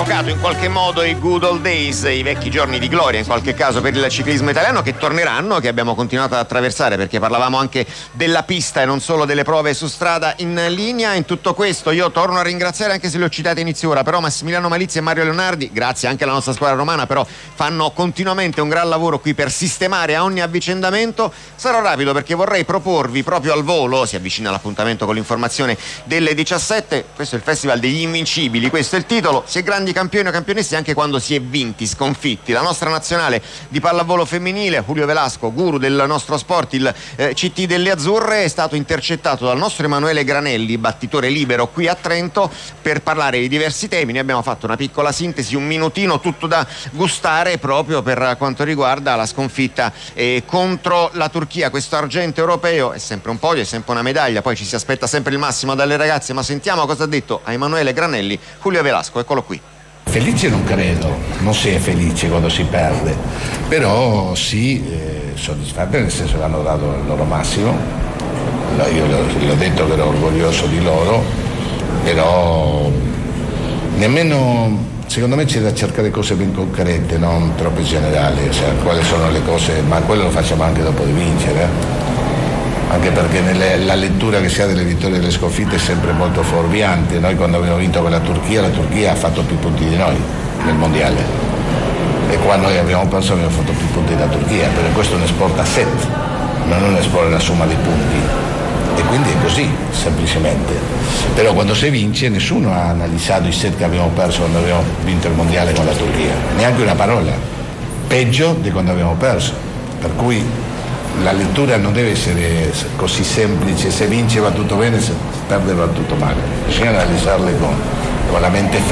rievocato in qualche modo i good old days, i vecchi giorni di gloria in qualche caso per il ciclismo italiano, che torneranno, che abbiamo continuato ad attraversare, perché parlavamo anche della pista e non solo delle prove su strada in linea. In tutto questo io torno a ringraziare, anche se li ho citati inizio ora, però Massimiliano Malizia e Mario Leonardi, grazie anche alla nostra squadra romana, però fanno continuamente un gran lavoro qui per sistemare a ogni avvicendamento. Sarò rapido perché vorrei proporvi proprio al volo, si avvicina l'appuntamento con l'informazione delle 17, questo è il Festival degli Invincibili, questo è il titolo. Si è grandi campioni o campionesse anche quando si è vinti, sconfitti. La nostra nazionale di pallavolo femminile, Julio Velasco, guru del nostro sport, il CT delle Azzurre, è stato intercettato dal nostro Emanuele Granelli, battitore libero qui a Trento, per parlare di diversi temi. Ne abbiamo fatto una piccola sintesi, un minutino, tutto da gustare, proprio per quanto riguarda la sconfitta contro la Turchia. Questo argento europeo è sempre un podio, è sempre una medaglia, poi ci si aspetta sempre il massimo dalle ragazze, ma sentiamo cosa ha detto a Emanuele Granelli Julio Velasco, eccolo qui. Felice non credo, non si è felice quando si perde, però sì, soddisfatte nel senso che hanno dato il loro massimo. Io l'ho detto che ero orgoglioso di loro, però nemmeno, secondo me c'è da cercare cose ben concrete, non troppo generali, cioè quali sono le cose, ma quello lo facciamo anche dopo di vincere. Anche perché la lettura che si ha delle vittorie e delle sconfitte è sempre molto fuorviante. Noi quando abbiamo vinto con la Turchia ha fatto più punti di noi nel mondiale, e qua noi abbiamo perso, abbiamo fatto più punti della Turchia, perché questo è uno sport a set, non è uno sport alla somma dei punti, e quindi è così semplicemente. Però quando si vince nessuno ha analizzato i set che abbiamo perso quando abbiamo vinto il mondiale con la Turchia, neanche una parola, peggio di quando abbiamo perso, per cui la lettura non deve essere così semplice: se vince va tutto bene, se perde va tutto male, bisogna analizzarle con la mente